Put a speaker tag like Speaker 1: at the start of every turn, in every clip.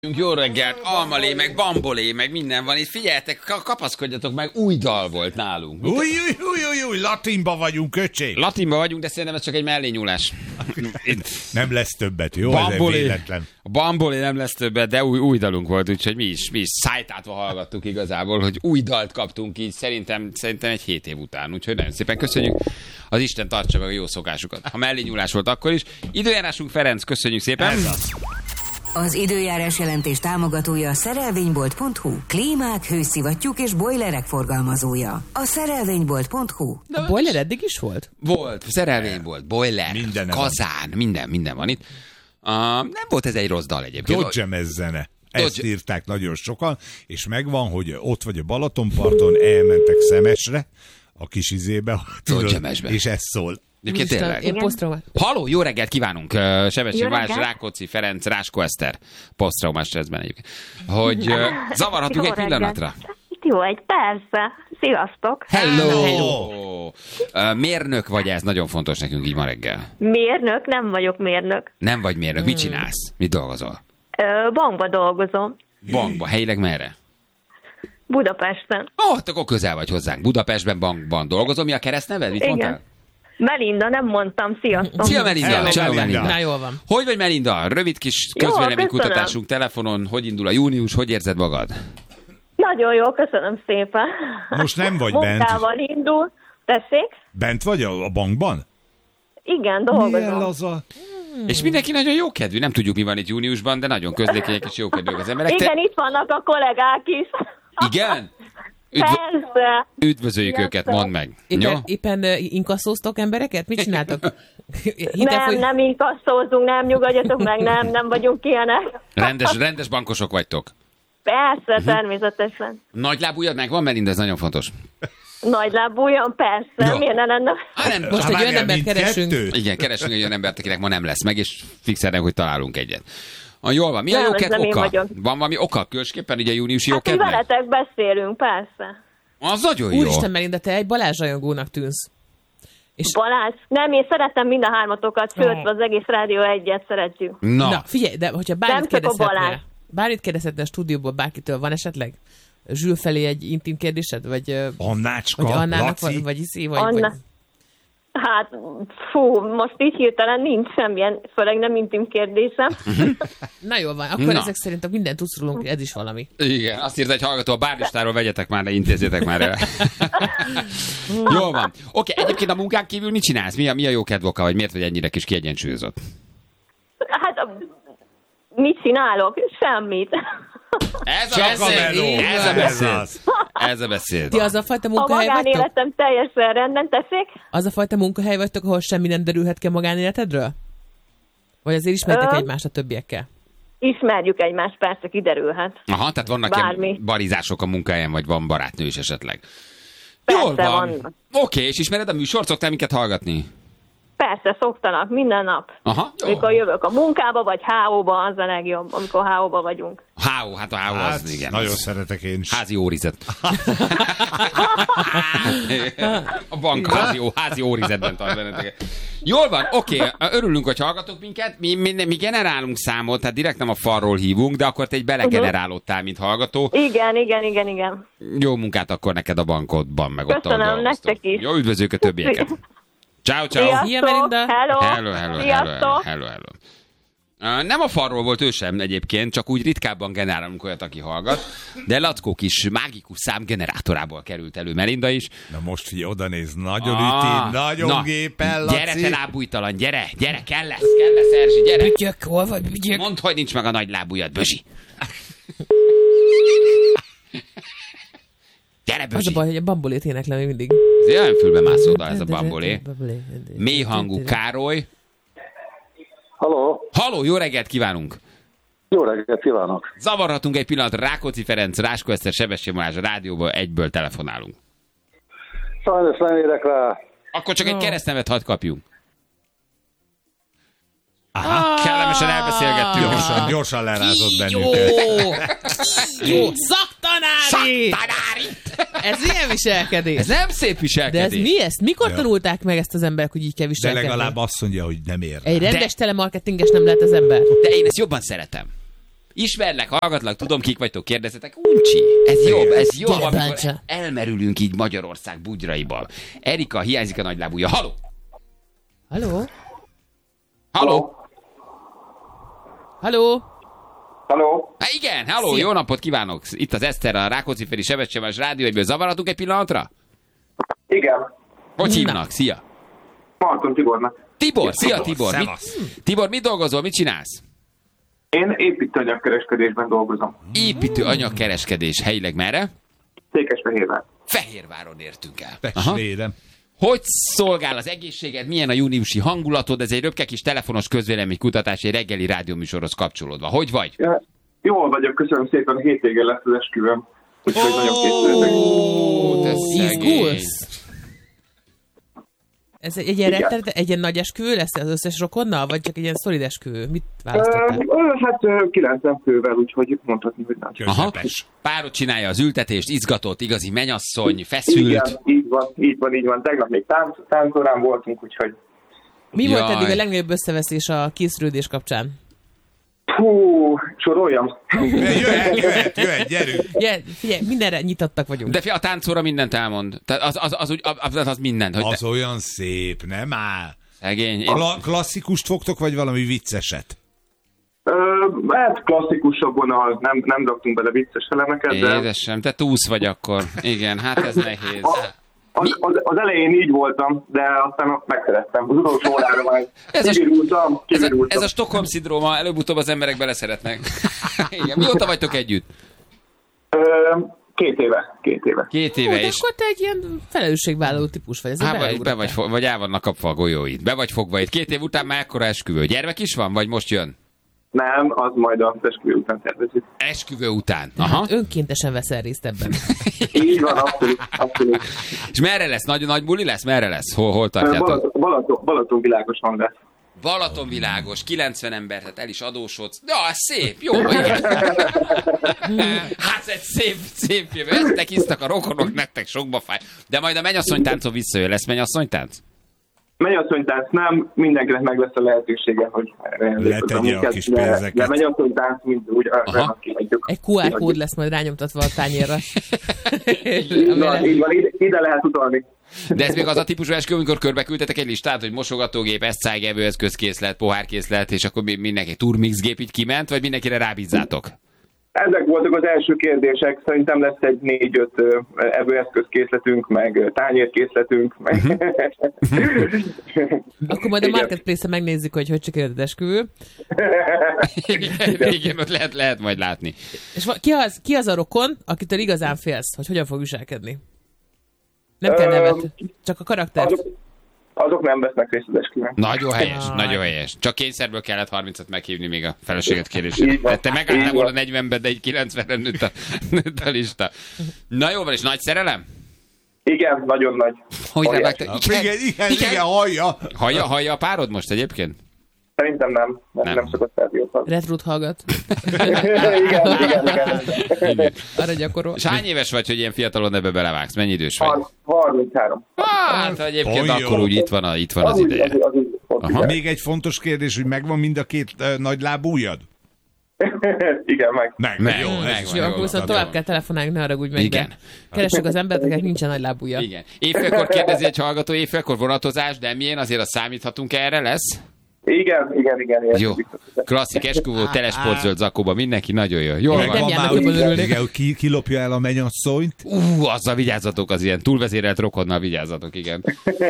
Speaker 1: Jó reggelt, almalé, meg bambolé, meg minden van itt. Figyeljetek, kapaszkodjatok meg, új dal volt nálunk.
Speaker 2: Új, latinba vagyunk, öcsém.
Speaker 1: Latinba vagyunk, de szerintem ez csak egy mellényúlás.
Speaker 2: Nem lesz többet, jó?
Speaker 1: Bambolé.
Speaker 2: Ez véletlen.
Speaker 1: A bambolé nem lesz többet, de új dalunk volt, úgyhogy mi is szájtátva hallgattuk igazából, hogy új dalt kaptunk így, szerintem egy 7 év után. Úgyhogy nagyon szépen köszönjük. Az Isten tartsa meg a jó szokásukat. Ha mellényúlás volt akkor is. Időjárásunk Ferenc, köszönjük szépen.
Speaker 2: Ez az.
Speaker 3: Az időjárás jelentés támogatója a szerelvénybolt.hu. Klímák, hőszivattyúk és bojlerek forgalmazója. A szerelvénybolt.hu.
Speaker 4: A boiler eddig is volt?
Speaker 1: Volt, szerelvénybolt, boiler,
Speaker 2: Minden
Speaker 1: kazán, minden van itt. Nem volt ez egy rossz dal egyébként.
Speaker 2: Dodge zene. Ezt írták nagyon sokan, és megvan, hogy ott vagy a Balatonparton, elmentek Szemesre, a kis izébe, és ez szól.
Speaker 1: Tényleg. Halló, jó reggelt kívánunk! Sebesség Balázs, Rákóczi Ferenc, Ráskó Eszter, posztraumás stresszben egyébként. Hogy zavarhatunk egy pillanatra?
Speaker 5: Jó, persze. Sziasztok!
Speaker 1: Hello! Mérnök vagy ez? Nagyon fontos nekünk így ma reggel.
Speaker 5: Mérnök? Nem vagyok mérnök.
Speaker 1: Nem vagy mérnök. Mit csinálsz? Mit dolgozol?
Speaker 5: Bankba dolgozom.
Speaker 1: Bankba? Helyileg merre?
Speaker 5: Budapesten.
Speaker 1: Akkor közel vagy hozzánk. Budapestben bankban dolgozom. Mi a keresztneved? Mit mondtál?
Speaker 5: Melinda, nem mondtam. Sziasztok!
Speaker 1: Szia Melinda! Ciao Melinda!
Speaker 4: Na, jól van.
Speaker 1: Hogy vagy Melinda? Rövid kis közvéleménykutatásunk telefonon. Hogy indul a június? Hogy érzed magad?
Speaker 5: Nagyon jó, köszönöm szépen.
Speaker 2: Most nem vagy bent.
Speaker 5: Munkával indul. Tessék?
Speaker 2: Bent vagy a bankban?
Speaker 5: Igen, dolgozom.
Speaker 1: És mindenki nagyon jókedvű. Nem tudjuk, mi van itt júniusban, de nagyon közlékenyek és jókedvűek az emberek.
Speaker 5: Igen, itt vannak a kollégák is.
Speaker 1: Igen?
Speaker 5: Persze.
Speaker 1: Üdvözöljük őket, mondd meg.
Speaker 4: Éppen inkasszóztok embereket? Mit csináltok?
Speaker 5: Nem inkasszózunk, nem nyugodjatok meg, nem vagyunk ilyenek.
Speaker 1: Rendes bankosok vagytok.
Speaker 5: Persze, természetesen.
Speaker 1: Nagylábújad megvan, Melinda, ez nagyon fontos.
Speaker 5: Nagylábújon, persze, miért ne lenne?
Speaker 4: Most egy olyan embert keresünk.
Speaker 1: Igen, keresünk egy olyan embert, akinek ma nem lesz meg, és fixelnek, hogy találunk egyet. Jól van. Mi a jókedv oka? Van valami oka különösképpen, ugye júniusi jókedvnek?
Speaker 5: Hát, veletek beszélünk, persze.
Speaker 1: Az nagyon jó.
Speaker 4: Úristen, Melinda, te egy Balázs rajongónak tűnsz.
Speaker 5: És... Balázs? Nem, én szeretem mind a hármatokat, sőt, az egész Rádió egyet szeretjük.
Speaker 4: Na, figyelj, de hogyha bármit kérdezhetne a stúdióból bárkitől, van esetleg? Zsül felé egy intim kérdésed? Vagy
Speaker 2: Annácska,
Speaker 4: vagy Annának,
Speaker 2: Laci?
Speaker 4: vagy Iszi? Vagy...
Speaker 5: Hát, most így hirtelen nincs semmilyen, főleg nem intim kérdésem.
Speaker 4: Na jól van, akkor ezek szerint mindent tudsz rólunk, ez is valami.
Speaker 1: Igen, azt írta egy hallgató, a bárlistáról vegyetek már le, intézzétek már el. Jól van. Oké, egyébként a munkán kívül mit csinálsz? Mi a jókedv oka, vagy miért vagy ennyire kis kiegyensúlyozott?
Speaker 5: Hát, mit csinálok? Semmit.
Speaker 1: Ez a beszéd.
Speaker 4: Ti az a fajta munkahely
Speaker 5: vagytok? A magánéletem teljesen rendben, tessék?
Speaker 4: Az a fajta munkahely vagytok, ahol semmi nem derülhet ki a magánéletedről? Vagy azért ismertek egymást a többiekkel?
Speaker 5: Ismerjük egymást, persze, kiderülhet.
Speaker 1: Aha, tehát vannak ilyen barizások a munkahelyen, vagy van barátnő is esetleg.
Speaker 5: Persze,
Speaker 1: jól van.
Speaker 5: vannak.
Speaker 1: Oké, és ismered a műsort? Szoktál minket hallgatni?
Speaker 5: Persze, szoktanak, minden nap.
Speaker 1: Aha,
Speaker 5: amikor jövök a munkába, vagy HO-ba, az a legjobb, amikor HO-ba vagyunk.
Speaker 1: HO, hát a HO az, igen.
Speaker 2: Nagyon szeretek én is.
Speaker 1: Házi órizet. A bank házi órizetben tart benneteket. Jól van, oké, örülünk, hogy hallgatok minket. Mi generálunk számot, tehát direkt nem a falról hívunk, de akkor te egy belegenerálódtál, mint hallgató.
Speaker 5: Igen.
Speaker 1: Jó munkát akkor neked a bankodban, meg ott
Speaker 5: köszönöm, nektek is.
Speaker 1: Jó, üdvözlők a többieket. Ciao.
Speaker 4: Szia, Melinda.
Speaker 1: Hello. Nem a falról volt ő sem egyébként, csak úgy ritkábban generálunk olyat, aki hallgat, de Lackó kis mágikus számgenerátorából került elő Melinda is.
Speaker 2: Na most, hogy oda néz, nagyon üti, nagyon gépen, Laci.
Speaker 1: Gyere, te lábújtalan, gyere, kell lesz, Erzsi, gyere.
Speaker 4: Bütyök, hol vagy, bütyök?
Speaker 1: Mondd, hogy nincs meg a nagy lábújad, Bözsi. Gyere, Bözsi.
Speaker 4: Az a baj, hogy a bambolét éneklem még mindig.
Speaker 1: Ez olyan fülbe mászó dal, ez a bambolé. Mély hangú Károly. Halló, jó reggelt kívánunk!
Speaker 6: Jó reggelt kívánok!
Speaker 1: Zavarhatunk egy pillanat, Rákóczi Ferenc, Ráskó Eszter, Sebesség Balázs a rádióban, egyből telefonálunk.
Speaker 6: Sajnos nem érek rá.
Speaker 1: Akkor csak egy keresztnevet hadd kapjunk. Aha, kellemesen elbeszélgettünk.
Speaker 2: Gyorsan lerázott bennünket.
Speaker 4: Jó, szaktanári! Ez milyen viselkedés?
Speaker 1: Ez nem szép viselkedés.
Speaker 4: De ez mi ezt? Mikor tanulták meg ezt az emberek, hogy így kell viselkedni?
Speaker 2: De legalább azt mondja, hogy nem ér.
Speaker 4: Egy rendes telemarketinges nem lehet az ember.
Speaker 1: De én ezt jobban szeretem. Ismerlek, hallgatlak, tudom, kik vagytok, kérdezzetek. Uncsi, ez jó, amikor elmerülünk így Magyarország bugyraiban. Erika, hiányzik a nagylábúja. Halló!
Speaker 4: Halló?
Speaker 1: Halló?
Speaker 4: Halló?
Speaker 7: Halló?
Speaker 1: Igen, halló, jó napot kívánok! Itt az Eszter, a Rákóczi-Feri Sebességes Rádió, egyből zavaratunk egy pillanatra?
Speaker 7: Igen.
Speaker 1: Hogy hívnak? Szia!
Speaker 7: Marton Tibornak.
Speaker 1: Tibor, szia Tibor! Tibor, mit dolgozol, mit csinálsz?
Speaker 7: Én építőanyagkereskedésben dolgozom.
Speaker 1: Építőanyagkereskedés, helyileg merre?
Speaker 7: Székesfehérvár.
Speaker 1: Fehérváron értünk el.
Speaker 2: Testvérem.
Speaker 1: Hogy szolgál az egészséged, milyen a júniusi hangulatod? Ez egy röpke kis telefonos közvéleménykutatás, egy reggeli rádióműsorhoz kapcsolódva. Hogy vagy?
Speaker 7: Ja, jól vagyok, köszönöm szépen, a hétvégén lesz az esküvőm. Úgyhogy nagyon készülök.
Speaker 1: Te szegény.
Speaker 4: Ez egy ilyen nagy esküvő lesz az összes rokonnal, vagy csak egy ilyen szolid esküvő? Mit választottál?
Speaker 7: Hát 90 fővel, úgyhogy mondhatni, hogy nagy.
Speaker 1: Aha. Párod csinálja az ültetést, izgatott, igazi mennyasszony, feszült.
Speaker 7: Igen, így van. Tegnap még táncorán voltunk, úgyhogy...
Speaker 4: Mi volt eddig a legnagyobb összeveszés a készülődés kapcsán?
Speaker 7: Hú, soroljam.
Speaker 2: Jöhet, gyerünk.
Speaker 4: Figyelj, mindenre nyitottak vagyunk.
Speaker 1: De a táncóra mindent elmond. Tehát az mindent. Hogy
Speaker 2: az olyan szép, nem áll.
Speaker 1: Szegény.
Speaker 2: Klasszikust fogtok, vagy valami vicceset?
Speaker 7: Hát klasszikusabb vonal, nem raktunk bele vicces elemeket, de...
Speaker 1: Édesem, te túsz vagy akkor. Igen, hát ez nehéz.
Speaker 7: Az elején így voltam, de aztán megszerettem. Az utolsó órára már kivirultam.
Speaker 1: Ez a Stockholm-szindróma, előbb-utóbb az emberek beleszeretnek. Igen. Mióta vagytok együtt?
Speaker 7: 2 éve.
Speaker 1: 2 éve, és...
Speaker 4: akkor te egy ilyen felelősségvállaló típus vagy.
Speaker 1: Vagy el vannak kapva a golyóid. Be vagy fogva itt. 2 év után már ekkora esküvő. Gyermek is van, vagy most jön?
Speaker 7: Nem, az majd az esküvő után tervezik.
Speaker 1: Esküvő után. Aha.
Speaker 4: Önkéntesen veszel részt ebben.
Speaker 7: Így van, abszolút.
Speaker 1: És merre lesz? Nagy buli lesz? Merre lesz? Hol tartjátok?
Speaker 7: Balaton világos van lesz.
Speaker 1: Balaton világos, 90 ember, tehát el is adósodsz. Ja, szép, jó, igen. Hát ez szép jövő. Eztek isztak a rokonok, nektek sokba fáj. De majd a mennyasszonytáncon visszajön. Lesz mennyasszonytánc?
Speaker 7: Mennyasszonytánc nem, mindenkinek meg lesz a lehetősége, hogy
Speaker 2: letegye a kis pénzeket.
Speaker 7: De mennyasszonytánc mind úgy kihagyjuk.
Speaker 4: Egy QR kód lesz majd rányomtatva a tányérra.
Speaker 7: Így van, ide lehet utalni.
Speaker 1: De ez még az a típusú esküvő, amikor körbeküldtetek egy listát, hogy mosogatógép, eszcág, evőeszközkészlet, pohárkészlet, és akkor mindenki turmixgép így kiment, vagy mindenkire rábízzátok?
Speaker 7: Ezek voltak az első kérdések, szerintem lesz egy 4-5 evőeszközkészletünk, meg tányérkészletünk.
Speaker 4: Akkor majd a Marketplace-en megnézzük, hogy sikerült az esküvő.
Speaker 1: Igen, ott lehet majd látni.
Speaker 4: És ki az a rokon, akitől igazán félsz, hogy hogyan fog viselkedni? Nem kell nevet, csak a karaktert.
Speaker 7: Azok nem vesznek részt az esküvőn.
Speaker 1: Nagyon helyes. Csak kényszerből kellett 30-at meghívni még a feleséget kérésére. Te megálltál volna 40-ben, de egy 90-re nőtt a lista. Na jó van, és nagy szerelem?
Speaker 7: Igen, nagyon nagy.
Speaker 1: Hogy
Speaker 2: igen,
Speaker 1: hallja a párod most egyébként?
Speaker 7: Szerintem nem szokott rádiót.
Speaker 4: Retrút hallgat.
Speaker 7: Igen.
Speaker 4: Arra gyakorol.
Speaker 1: És hány éves vagy, hogy ilyen fiatalon ebbe belevágsz? Mennyi idős vagy?
Speaker 7: 33.
Speaker 1: Hát egyébként akkor úgy itt van az ideje.
Speaker 2: Még egy fontos kérdés, hogy megvan mind a 2 nagylábú ujjad?
Speaker 7: Igen, meg.
Speaker 4: Jó, akkor viszont tovább kell telefonálni, ne haragudj meg. Igen. Keressük az embereket, nincsen nagy lábúja.
Speaker 1: Igen. Éjfélkor kérdezi egy hallgató, éjfélkor vonatozás, de milyen? Azért számíthatunk erre lesz?
Speaker 7: Igen.
Speaker 1: Jó. Klasszik esküvő, telesportzöld zakóba, mindenki nagyon jó. Jól van.
Speaker 4: Nem járnak, jobban örülnék.
Speaker 2: Ki lopja el a mennyasszonyt?
Speaker 1: Azzal vigyázzatok, az ilyen túlvezérelt rokonnal vigyázzatok, igen.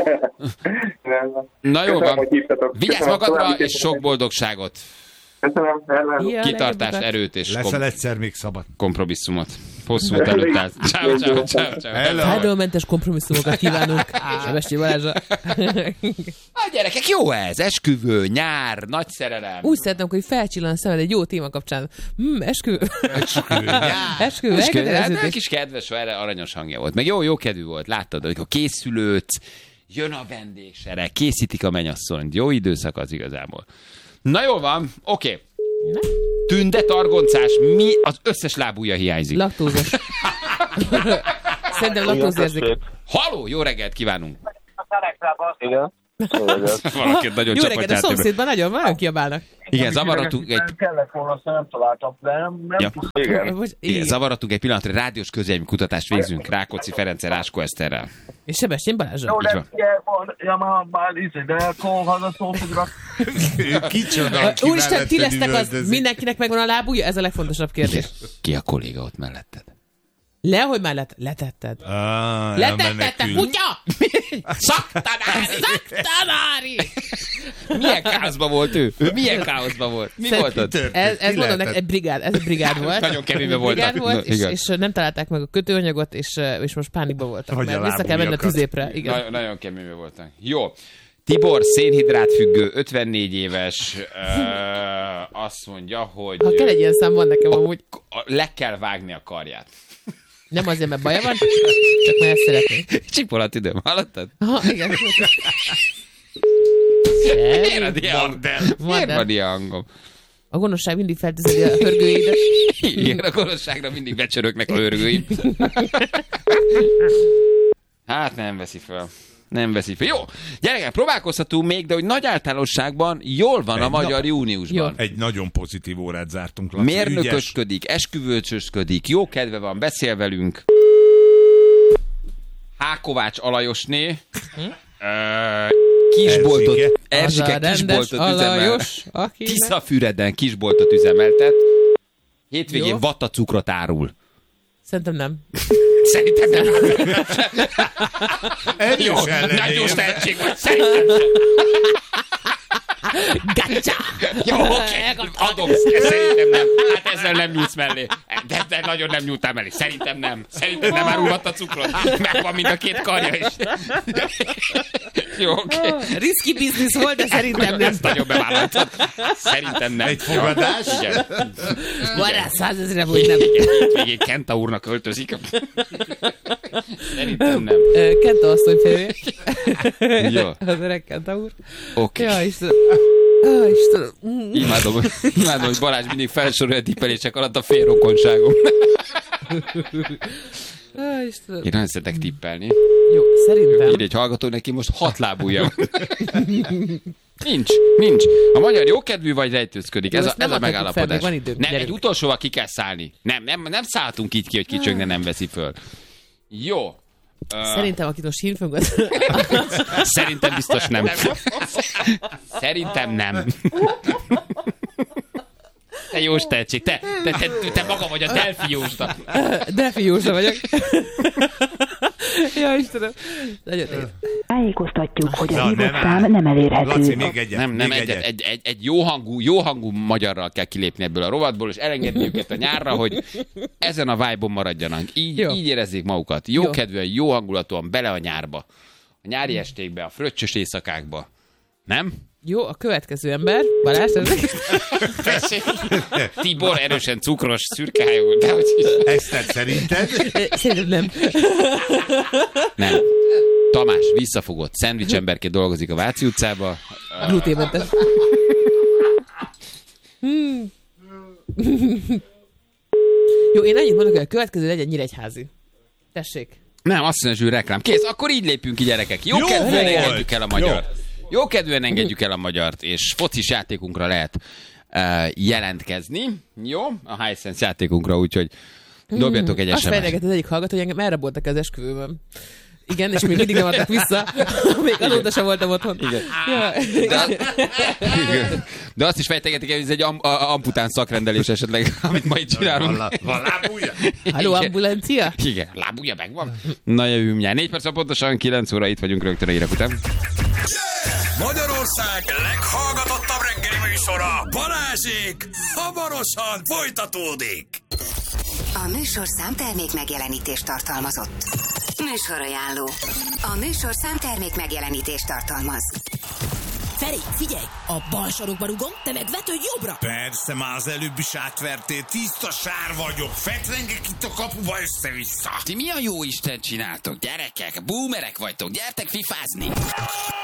Speaker 1: Na jó van. Vigyázz magadra, és sok boldogságot.
Speaker 7: Köszönöm.
Speaker 1: Kitartás, erőt és
Speaker 2: leszel egyszer még szabad.
Speaker 1: Kompromisszumot. Hosszú út előtt állt. Ciao.
Speaker 4: Fájdalommentes kompromisszumokat kívánunk. Sebessy Balázsa.
Speaker 1: Gyerekek, jó ez. Esküvő, nyár, nagy szerelem.
Speaker 4: Úgy szeretem, hogy felcsillan a szemed egy jó téma kapcsán. Esküvő.
Speaker 1: Esküvő. Hát kis kedves, aranyos hangja volt. Meg jó kedvű volt. Láttad, hogy készülődsz, jön a vendégsere, készítik a mennyasszonyt. Jó időszak az igazából. Na jól van, oké. Tünde, targoncás, mi az összes lábúja hiányzik?
Speaker 4: Laktózos. Szerintem laktózérzék.
Speaker 1: Halló, jó reggelt kívánunk.
Speaker 8: Igen.
Speaker 1: Valaki nagyon
Speaker 4: jó reggelt, a szomszédban nagyon kiabálnak.
Speaker 1: Igen, zavarodtunk
Speaker 6: kellett volna, aztán nem találtam, de nem tudtam.
Speaker 1: Igen, zavarodtunk egy pillanatra, rádiós közélmű kutatást végzünk Rákóczi Ferenccel, Ráskó Eszterrel.
Speaker 4: És Sebestyén Balázsra.
Speaker 6: Jó, de
Speaker 2: kicsoda,
Speaker 4: úristen, ti lesztek az, mindenkinek megvan a lábúja? Ez a legfontosabb kérdés.
Speaker 1: Ki a kolléga ott melletted?
Speaker 4: Hogy már letetted. Letetted, te kutya! Szaktanári!
Speaker 1: Milyen káoszban volt ő? Milyen káoszban volt? Mi volt ott?
Speaker 4: Ez mondom neked, egy brigád volt.
Speaker 1: Nagyon keményben voltak.
Speaker 4: És nem találták meg a kötőanyagot, és most pánikban voltak. Mert vissza kell menni a tüzépre.
Speaker 1: Nagyon keményben voltak. Jó. Tibor, szénhidrátfüggő, 54 éves, azt mondja, hogy...
Speaker 4: Ha kell egy ilyen szám, van nekem amúgy.
Speaker 1: Le kell vágni a karját.
Speaker 4: Nem azért, mert baja van, csak mert ezt szeretnék.
Speaker 1: Csipolat időm, hallottad?
Speaker 4: Igen.
Speaker 1: Miért van ilyen hangom?
Speaker 4: A gonoszság mindig feltűzeli a hörgőidet.
Speaker 1: Igen, a gonoszságra mindig becsörögnek a hörgőim. Hát nem veszi fel. Jó, gyerekek, próbálkozhatunk még, de hogy nagy általánosságban jól van a magyar júniusban.
Speaker 2: Jó. Egy nagyon pozitív órát zártunk. Laci.
Speaker 1: Mérnökösködik, esküvőcsösködik, jó kedve van, beszél velünk. Hákovács Alajosné. Kisboltot, Erzsike kisboltot üzemel. Tiszafüreden kisboltot üzemeltet. Hétvégén vattacukrot árul.
Speaker 4: Szerintem nem.
Speaker 1: Szerintem nem. Jó, nagyon tehetség vagy. Szerintem nem.
Speaker 4: Gacsa!
Speaker 1: Jó, oké, adom. Szerintem nem. Hát ezzel nem nyújtsz mellé. De nagyon nem nyújtál mellé. Szerintem nem árulhat a cukrot. Megvan mind a két karja is. Jó, oké.
Speaker 4: Risky business volt, de szerintem nem.
Speaker 1: Ezt nagyon bevállaltad. Szerintem nem.
Speaker 2: Egy fogadás?
Speaker 1: Igen.
Speaker 4: Van rá 100 000, hogy nem.
Speaker 1: Végén Kenta úrnak költözik. Szerintem nem.
Speaker 4: Kenta asszony félvé.
Speaker 1: Jó.
Speaker 4: Az öreg Kenta úr.
Speaker 1: Oké.
Speaker 4: Ja, Istenem.
Speaker 1: Imádom, hogy Balázs mindig felsorolja a tippelések alatt a félrokonságom. Én nagyon szeretek tippelni.
Speaker 4: Jó, szerintem.
Speaker 1: Így egy hallgató, neki most 6 lábúja. Nincs. A magyar jókedvű vagy rejtőzködik. Ez a megállapodás. Nem, egy utolsóval ki kell szállni. Nem szálltunk így ki, hogy kicsögne nem veszi föl. Jó.
Speaker 4: Szerintem, akit most hívunk,
Speaker 1: Szerintem biztos nem. Szerintem nem. Te Jós tehetség, te maga vagy a Delfi Jósta.
Speaker 4: Delfi Jósta vagyok. Ja, Istenem. Nagyon nehéz.
Speaker 8: Tájékoztatjuk, hogy a hívott szám nem elérhető.
Speaker 2: Laci, még egyet.
Speaker 1: Egy jó hangú magyarral kell kilépni ebből a rovatból, és elengedni őket a nyárra, hogy ezen a vibe-on maradjanak. Így érezzék magukat. Jókedvűen, jó hangulatúan bele a nyárba. A nyári estékbe, a fröccsös éjszakákba. Nem?
Speaker 4: Jó, a következő ember, Balázs,
Speaker 1: tessék. Tibor erősen cukros, szürkehájú, de hogy is.
Speaker 2: Eszter, szerinted?
Speaker 4: Szerintem nem.
Speaker 1: Nem. Tamás visszafogott szendvicsemberként dolgozik a Váci utcába.
Speaker 4: Gluténmentes. Jó, én annyit mondok, hogy a következő legyen Nyíregyházi. Tessék.
Speaker 1: Nem, azt mondja, hogy reklám. Kész, akkor így lépünk ki, gyerekek. Jó kedvűen engedjük el a magyart. Jó kedvűen engedjük el a magyart, és focis játékunkra lehet jelentkezni. Jó? A Hisense játékunkra, úgyhogy dobjatok egy SMS-t.
Speaker 4: Azt fejleget az egyik hallgató, hogy engem elraboltak az esküvőben. Igen, és még mindig nem adtak vissza. Még azóta sem voltam otthon.
Speaker 1: Igen. Ja. De azt is fejtegetik, hogy ez egy ampután szakrendelés esetleg, amit ma itt csinálunk.
Speaker 2: Van lábúja?
Speaker 4: Halló, ambulancia?
Speaker 1: Igen, lábúja megvan. Na jövünk mindjárt. 4 perc pontosan 9 óra itt vagyunk rögtön a hírek után.
Speaker 9: Magyarország leghallgatottabb reggeli műsora, Balázsék, hamarosan folytatódik.
Speaker 3: A műsorszám termék megjelenítést tartalmazott. Műsorajánló. A műsorszám termék megjelenítést tartalmaz.
Speaker 10: Feri, figyelj! A bal sarokba rugom, te meg vetődj jobbra!
Speaker 9: Persze, már az előbb is átvertél, tiszta sár vagyok, fetrengek itt a kapuba össze-vissza.
Speaker 1: Ti mi a jó Isten csináltok, gyerekek? Boomerek vagytok, gyertek fifázni!